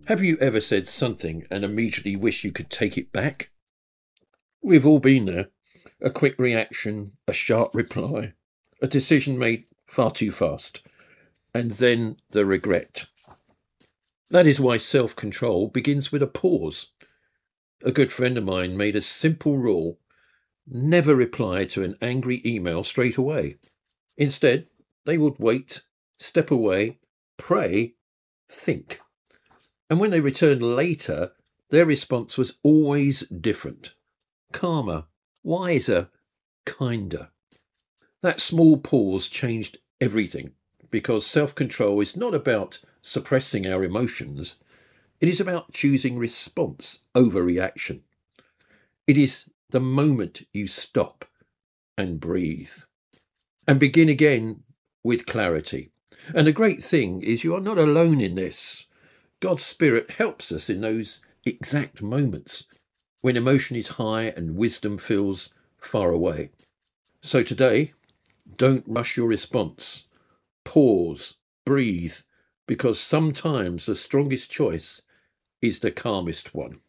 Have you ever said something and immediately wish you could take it back? We've all been there. A quick reaction, a sharp reply, a decision made far too fast, and then the regret. That is why self-control begins with a pause. A good friend of mine made a simple rule: never reply to an angry email straight away. Instead, they would wait, step away, pray, think. And when they returned later, their response was always different: calmer, wiser, kinder. That small pause changed everything, because self-control is not about suppressing our emotions. It is about choosing response over reaction. It is the moment you stop and breathe and begin again with clarity. And the great thing is you are not alone in this. God's Spirit helps us in those exact moments when emotion is high and wisdom feels far away. So today, don't rush your response. Pause, breathe, because sometimes the strongest choice is the calmest one.